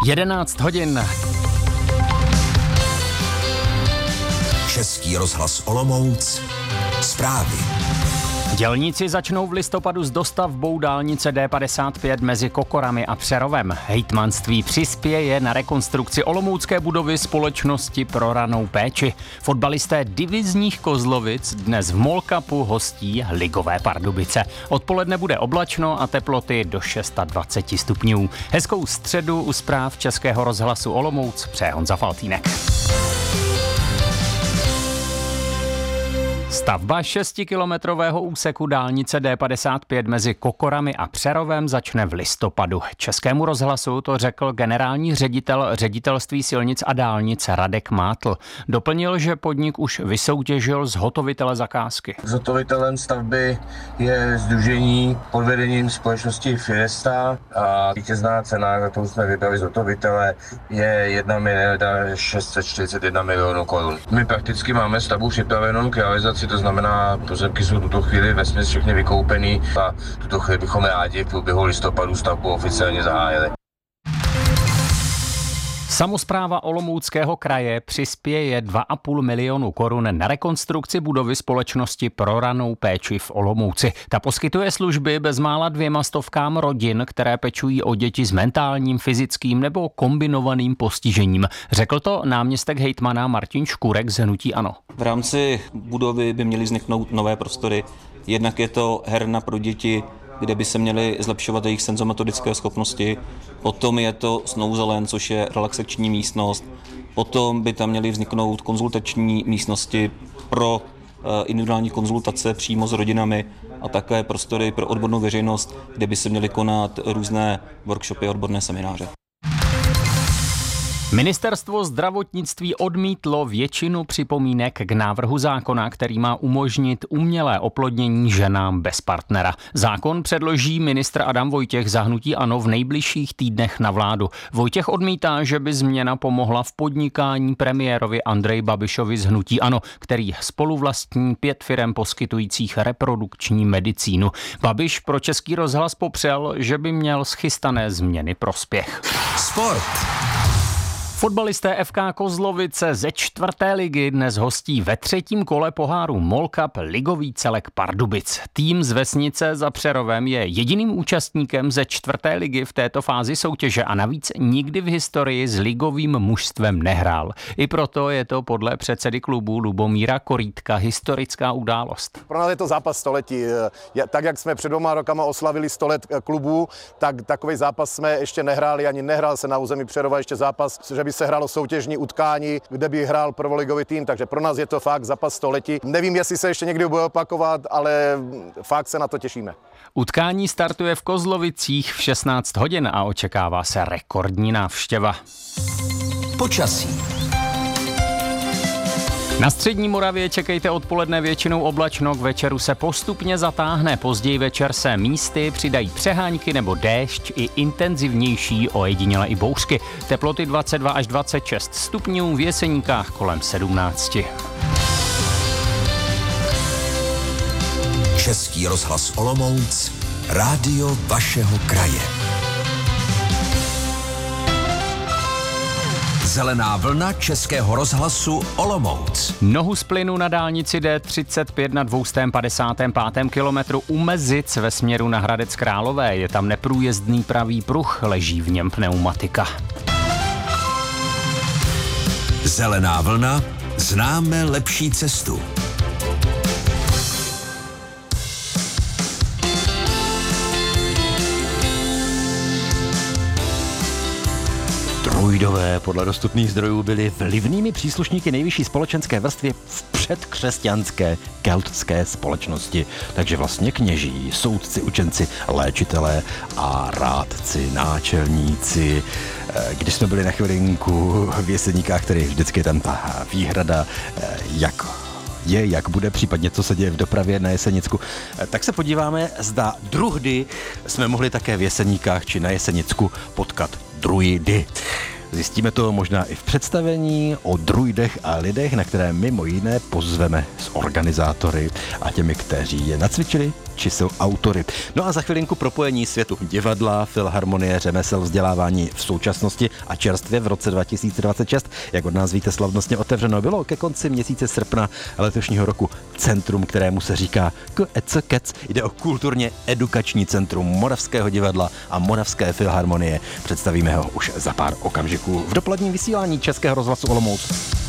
11 hodin. Český rozhlas Olomouc. Zprávy. Dělníci začnou v listopadu s dostavbou dálnice D55 mezi Kokorami a Přerovem. Hejtmanství přispěje na rekonstrukci olomoucké budovy Společnosti pro ranou péči. Fotbalisté divizních Kozlovic dnes v Mall Cupu hostí ligové Pardubice. Odpoledne bude oblačno a teploty do 26 stupňů. Hezkou středu u zpráv Českého rozhlasu Olomouc přeje Honza Faltýnek. Stavba 6kilometrového úseku dálnice D55 mezi Kokorami a Přerovem začne v listopadu. Českému rozhlasu to řekl generální ředitel Ředitelství silnic a dálnic Radek Mátl. Doplnil, že podnik už vysoutěžil zhotovitele zakázky. Zhotovitelem stavby je sdružení pod vedením společnosti Fiesta a vítězná cena, za kterou jsme vybrali zhotovitele, je 1 641 milionů korun. My prakticky máme stavbu připravenou k realizaci, to znamená, pozemky jsou tuto chvíli vesměs všechny vykoupený a tuto chvíli bychom rádi v průběhu listopadu stavbu oficiálně zahájili. Samospráva Olomouckého kraje přispěje 2,5 milionu korun na rekonstrukci budovy Společnosti pro ranou péči v Olomouci. Ta poskytuje služby bezmála 200 rodin, které pečují o děti s mentálním, fyzickým nebo kombinovaným postižením. Řekl to náměstek hejtmana Martin Škurek z hnutí ANO. V rámci budovy by měly vzniknout nové prostory. Jednak je to herna pro děti, kde by se měly zlepšovat jejich senzomotorické schopnosti. Potom je to snouzelen, což je relaxační místnost. Potom by tam měly vzniknout konzultační místnosti pro individuální konzultace přímo s rodinami a také prostory pro odbornou veřejnost, kde by se měly konat různé workshopy a odborné semináře. Ministerstvo zdravotnictví odmítlo většinu připomínek k návrhu zákona, který má umožnit umělé oplodnění ženám bez partnera. Zákon předloží ministr Adam Vojtěch za hnutí ANO v nejbližších týdnech na vládu. Vojtěch odmítá, že by změna pomohla v podnikání premiérovi Andreji Babišovi z hnutí ANO, který spoluvlastní 5 firem poskytujících reprodukční medicínu. Babiš pro Český rozhlas popřel, že by měl z chystané změny prospěch. Sport. Fotbalisté FK Kozlovice ze 4. ligy dnes hostí ve 3. kole poháru Mall Cup ligový celek Pardubic. Tým z vesnice za Přerovem je jediným účastníkem ze 4. ligy v této fázi soutěže a navíc nikdy v historii s ligovým mužstvem nehrál. I proto je to podle předsedy klubu Lubomíra Korítka historická událost. Pro nás je to zápas století. Tak, jak jsme před 2 rokama oslavili 100 let klubu, tak takový zápas jsme ještě nehráli, ani nehrál se na území Přerova ještě zápas, že by se hrálo soutěžní utkání, kde by hrál prvoligový tým, takže pro nás je to fakt zápas století. Nevím, jestli se ještě někdy bude opakovat, ale fakt se na to těšíme. Utkání startuje v Kozlovicích v 16 hodin a očekává se rekordní návštěva. Počasí. Na střední Moravě čekejte odpoledne většinou oblačno, k večeru se postupně zatáhne, později večer se místy přidají přehánky nebo déšť i intenzivnější ojediněle i bouřky. Teploty 22 až 26 stupňů, v Jeseníkách kolem 17. Český rozhlas Olomouc. Rádio vašeho kraje. Zelená vlna Českého rozhlasu Olomouc. Nohu z plynu na dálnici D35 na 255. kilometru u Mezic ve směru na Hradec Králové. Je tam neprůjezdný pravý pruh, leží v něm pneumatika. Zelená vlna. Známe lepší cestu. Druidové podle dostupných zdrojů byli vlivnými příslušníky nejvyšší společenské vrstvy v předkřesťanské keltské společnosti. Takže vlastně kněží, soudci, učenci, léčitelé a rádci, náčelníci. Když jsme byli na chvilinku v Jeseníkách, který vždycky je tam ta výhrada, jak bude, případně co se děje v dopravě na Jesenicku, tak se podíváme, zda druhdy jsme mohli také v Jeseníkách či na Jesenicku potkat druidy. Zjistíme to možná i v představení o druidech a lidech, na které mimo jiné pozveme s organizátory a těmi, kteří je nacvičili či jsou autory. No a za chvilinku propojení světu divadla, filharmonie, řemesel, vzdělávání v současnosti a čerstvě v roce 2026, jak od nás víte, slavnostně otevřeno bylo ke konci měsíce srpna letošního roku centrum, kterému se říká KECKEC. Jde o kulturně edukační centrum Moravského divadla a Moravské filharmonie. Představíme ho už za pár okamžiků v dopoledním vysílání Českého rozhlasu Olomouc.